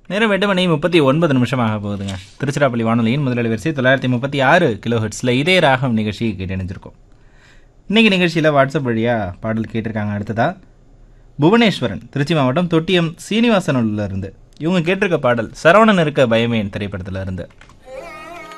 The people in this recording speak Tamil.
நேரம் 8:39 ஆக போகுதுங்க. திருச்சிராப்பள்ளி வானொலியின் முதல் வரிசை 936 கிலோஹெர்ட்ஸில் இதே ராகம் நிகழ்ச்சி கேட்டு இணைஞ்சிருக்கோம். இன்றைக்கி நிகழ்ச்சியில் வாட்ஸ்அப் வழியாக பாடல் கேட்டிருக்காங்க. அடுத்ததாக புவனேஸ்வரன், திருச்சி மாவட்டம் தொட்டியம் சீனிவாசனூர்ல இருந்து. இவங்க கேட்டிருக்க பாடல் சரவணன் இருக்க பயமேன் திரைப்படத்தில் இருந்து.